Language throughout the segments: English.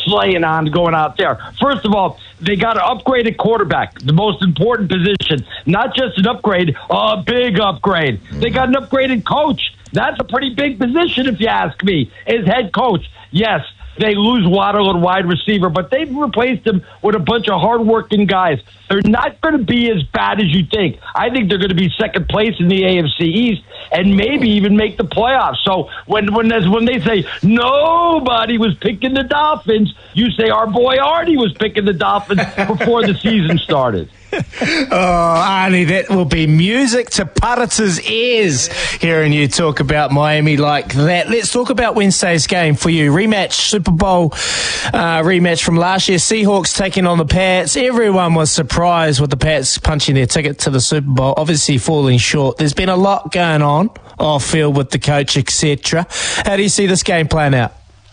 slaying on going out there. First of all, they got an upgraded quarterback, the most important position. Not just an upgrade, a big upgrade. They got an upgraded coach. That's a pretty big position, if you ask me, as head coach. Yes, they lose Waddle and wide receiver, but they've replaced him with a bunch of hardworking guys. They're not going to be as bad as you think. I think they're going to be second place in the AFC East and maybe even make the playoffs. So when they say nobody was picking the Dolphins, you say our boy Artie was picking the Dolphins before the season started. Oh, Arnie, that will be music to punters' ears hearing you talk about Miami like that. Let's talk about Wednesday's game for you. Rematch, Super Bowl rematch from last year. Seahawks taking on the Pats. Everyone was surprised with the Pats punching their ticket to the Super Bowl, obviously falling short. There's been a lot going on off field with the coach, etc. How do you see this game playing out?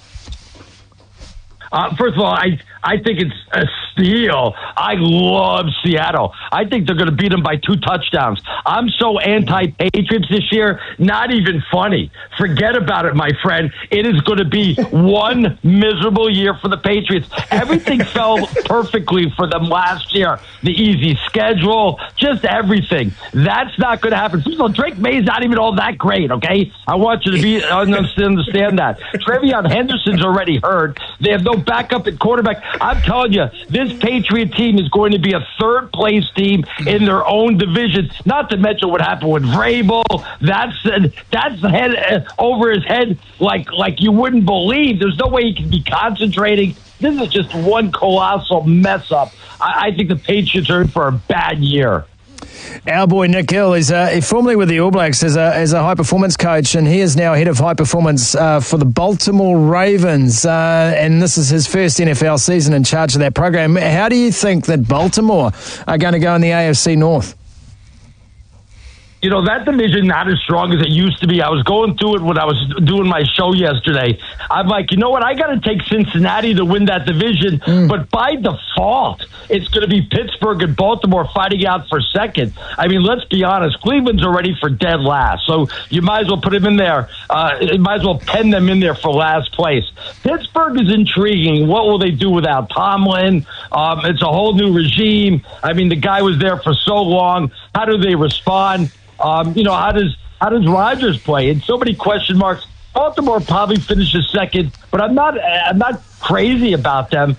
First of all, I think it's a steal. I love Seattle. I think they're going to beat them by 2 touchdowns. I'm so anti-Patriots this year, not even funny. Forget about it, my friend. It is going to be one miserable year for the Patriots. Everything fell perfectly for them last year. The easy schedule, just everything. That's not going to happen. First of all, Drake May's not even all that great, okay? I want you to understand that. Trevion Henderson's already hurt. They have no backup at quarterback. I'm telling you, this Patriot team is going to be a third-place team in their own division. Not to mention what happened with Vrabel. That's head over his head like you wouldn't believe. There's no way he can be concentrating. This is just one colossal mess-up. I think the Patriots are in for a bad year. Our boy Nick Hill is formerly with the All Blacks as a high-performance coach, and he is now head of high performance for the Baltimore Ravens, and this is his first NFL season in charge of that program. How do you think that Baltimore are going to go in the AFC North? You know, that division not as strong as it used to be. I was going through it when I was doing my show yesterday. I'm like, you know what? I got to take Cincinnati to win that division. But by default, it's going to be Pittsburgh and Baltimore fighting out for second. I mean, let's be honest. Cleveland's already for dead last. So you might as well put them in there. You might as well pen them in there for last place. Pittsburgh is intriguing. What will they do without Tomlin? It's a whole new regime. I mean, the guy was there for so long. How do they respond? How does Rodgers play? And so many question marks. Baltimore probably finishes second, but I'm not crazy about them.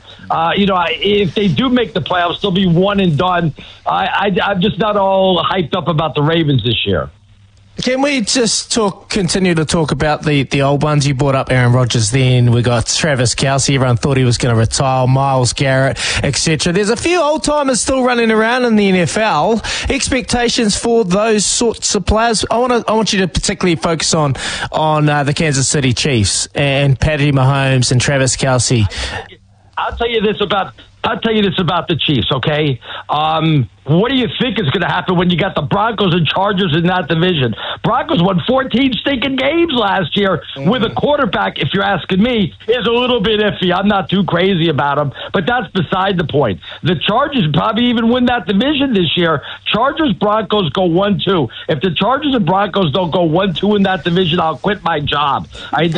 If they do make the playoffs, they'll be one and done. I'm just not all hyped up about the Ravens this year. Can we just continue to talk about the old ones? You brought up Aaron Rodgers then. We got Travis Kelce. Everyone thought he was going to retire. Myles Garrett, etc. There's a few old-timers still running around in the NFL. Expectations for those sorts of players? I want you to particularly focus on the Kansas City Chiefs and Patty Mahomes and Travis Kelce. I'll tell you this about the Chiefs, okay? What do you think is going to happen when you got the Broncos and Chargers in that division? Broncos won 14 stinking games last year with a quarterback, if you're asking me, is a little bit iffy. I'm not too crazy about him, but that's beside the point. The Chargers probably even win that division this year. Chargers-Broncos go 1-2. If the Chargers and Broncos don't go 1-2 in that division, I'll quit my job. It's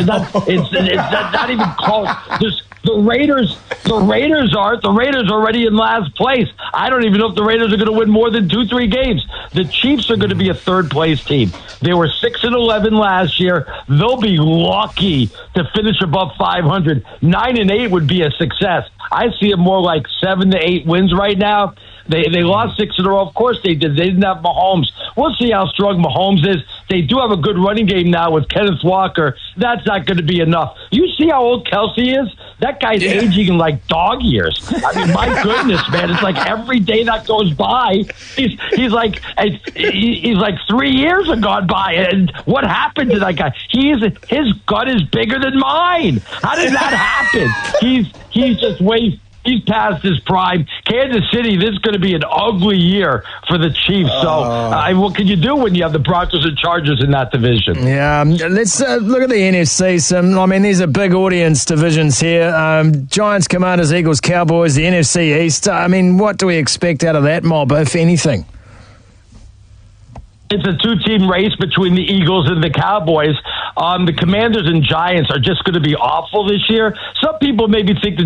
not even close. The Raiders are already in last place. I don't even know if the Raiders are going to win more than 2-3 games. The Chiefs are going to be a third-place team. They were 6-11 last year. They'll be lucky to finish above 500. 9-8 would be a success. I see it more like 7-8 wins right now. They lost 6 in a row. Of course they did. They didn't have Mahomes. We'll see how strong Mahomes is. They do have a good running game now with Kenneth Walker. That's not going to be enough. You see how old Kelce is? That guy's aging in like dog years. I mean, my goodness, man! It's like every day that goes by, he's like 3 years have gone by. And what happened to that guy? His gut is bigger than mine. How did that happen? He's just way. He's past his prime. Kansas City, this is going to be an ugly year for the Chiefs. So what can you do when you have the Broncos and Chargers in that division? Yeah, let's look at the NFC. These are big audience divisions here. Giants, Commanders, Eagles, Cowboys, the NFC East. What do we expect out of that mob, if anything? It's a 2-team race between the Eagles and the Cowboys. The Commanders and Giants are just going to be awful this year. Some people maybe think that